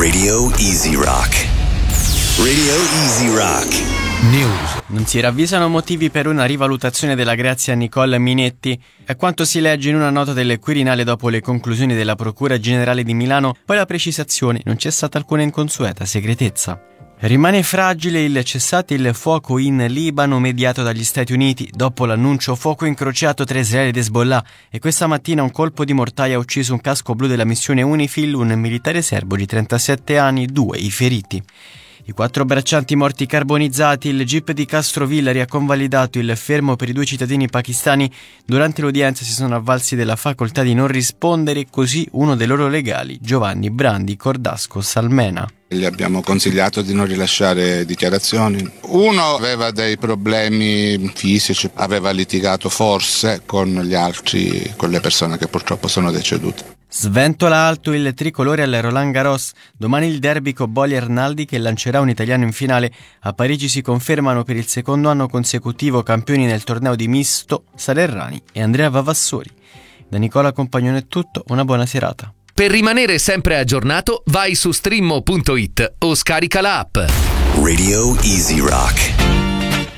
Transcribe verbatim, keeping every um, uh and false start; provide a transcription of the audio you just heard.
Radio Easy Rock. Radio Easy Rock. News. Non si ravvisano motivi per una rivalutazione della grazia a Nicole Minetti. È quanto si legge in una nota del Quirinale dopo le conclusioni della Procura Generale di Milano. Poi la precisazione: non c'è stata alcuna inconsueta segretezza. Rimane fragile il cessate il fuoco in Libano mediato dagli Stati Uniti dopo l'annuncio fuoco incrociato tra Israele ed Hezbollah, e questa mattina un colpo di mortaia ha ucciso un casco blu della missione UNIFIL, un militare serbo di trentasette anni, due i feriti. I quattro braccianti morti carbonizzati. Il G I P di Castrovillari ha convalidato il fermo per i due cittadini pakistani. Durante l'udienza si sono avvalsi della facoltà di non rispondere, così uno dei loro legali, Giovanni Brandi Cordasco Salmena. Gli abbiamo consigliato di non rilasciare dichiarazioni. Uno aveva dei problemi fisici, aveva litigato forse con gli altri, con le persone che purtroppo sono decedute. Sventola alto il tricolore al Roland Garros. Domani il derby Cobolli Arnaldi che lancerà un italiano in finale. A Parigi si confermano per il secondo anno consecutivo campioni nel torneo di misto Salerrani e Andrea Vavassori. Da Nicola Compagnone è tutto, una buona serata. Per rimanere sempre aggiornato, vai su streammo punto it o scarica la app. Radio Easy Rock.